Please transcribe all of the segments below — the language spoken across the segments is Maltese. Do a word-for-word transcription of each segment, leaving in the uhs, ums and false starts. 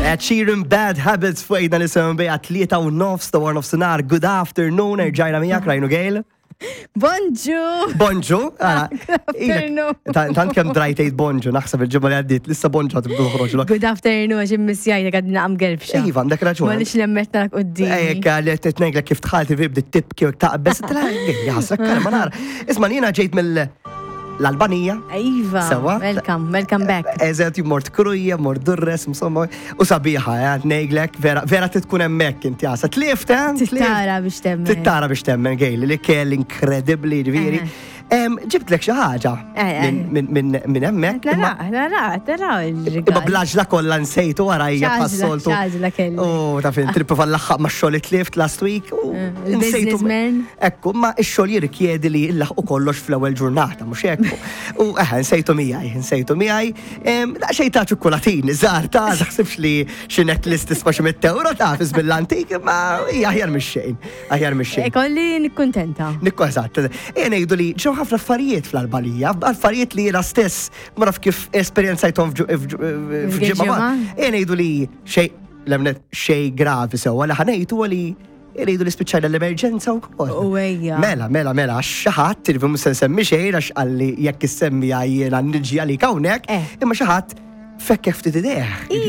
Ed Sheeran Bad Habits fuqna nisimgħu bejja tlieta u nofs ta' war nofsinhar. Good afternoon, erġajna miegħek Rajnu Gale. Bonġu! Bonġu? afternoon. Tant kemm drajtejt bonġu, naħseb il-ġimgħa li għaddiet, lissa bonġu tibdu ħroġlok. Good afternoon, għax immissjajtek għadna għam gelbxa. Iva, għandek raġun. Għalix lemmet narak qoddim. Ejk, li t-tnejglek kif tħalti vibdi t-tibki u taqbess, t-tla, kalma nar. Isma' jiena ġejt mill- l-Albanija. Iva, Sewa. welcome, welcome back. Eżet, mort krujja, mort durres, insomma, u sabiħa, nejglek, vera, vera titkun emmek inti għasa. Tlift, eh? Tittara biex temmen. Tittara biex temmen, gejli, li kell inkredibli, ġviri. Ġibt lek xaħġa minn emmek. Nara, nara, nara il-rigal. Imma blaġla kolla nsejtu għarajja passoltu. Xaġla kelli. U ta' fin, tripu fall-laħħaq ma' xol it-lift last week. Il-businessman. Ekku, ma' il-xol jirrikjedi li il-laħqu kollox fl-ewel ġurnata, mux ekku. U eħe, nsejtu miħaj, nsejtu miħaj. Da' xejta ċokkolatin, zar ta' taħsibx li xinek list isma ximet euro ta' fiz bil-antik, ma' aħjar mix-xejn, aħjar mix-xejn. Kolli nikkontenta. Nikku, eżatt. Ejn ejdu li ġew ħafna affarijiet fl-Albanija, affarijiet li jiena stess ma naf kif esperjenzajthom f'ġimgħa. Ejn ngħidu li xej lemnet xej gravi sewwa li ħanejtu li jridu li spiċċajna l-emerġenza wkoll. U ejja. Mela, mela, mela, għax xi ħadd tirfi mhux se nsemmi xejn għax qalli jekk issemmi jiena niġi għalik hawnhekk, imma xi ħadd fekk ftit ideħ.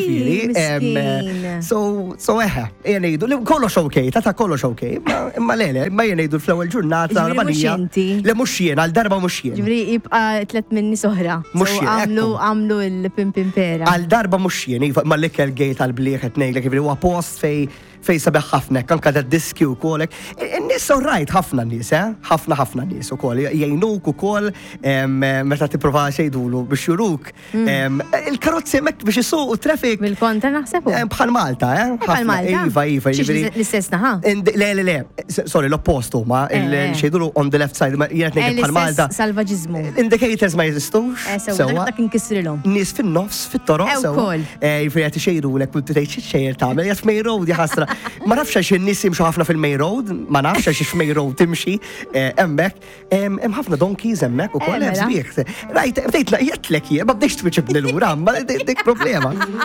So, so eħe, jien ngħidu li kollox okej, ta' kollox okej, imma lele, imma jien ngħidu fl-ewwel ġurnata tal-Albanija. Le mhux jien, għal darba mhux jien. Ġifieri jibqa' tliet minni soħra. Mhux jien. Għamlu għamlu l-pimpimpera. Għal darba mhux jien, iva ma l-ikel gejt għall-bliħ qed ngħidlek ġifieri huwa post fej fej sabeħ ħafna, anka da diski u kolek. Nis rajt ħafna nis, eh? ħafna ħafna nis u kol. Jajnuk u kol, meta tipprova xejdulu biex juruk. Il-karozzi mek biex jisuq u trafik. Bil-kontra naħsebu. Bħal Malta, eh? Bħal Malta. Iva, iva. L-istess naħa. Le, le, le. Sorry, l-oppostu ma. Xejdulu on the left side. Jienet nejt bħal Malta. Salvagizmu. Indicators ma jizistux. Sewa. Dak inkissrilhom. Nis fin-nofs, fit-toroq. Ew kol. Jifri għati xejdu l-ek, kunti tejt xejr ta' jgħat f'Mej Road jħasra. Ma nafx għax in-nies jimxu ħafna fil-Mej Road, ma nafx għax f'Mej Road timxi hemmhekk, hemm ħafna donkeys hemmhekk ukoll hemm sbieħ. Rajt, bdejt jgħidlek jien, ma bdejx twiċċibni lura, ma dik problema.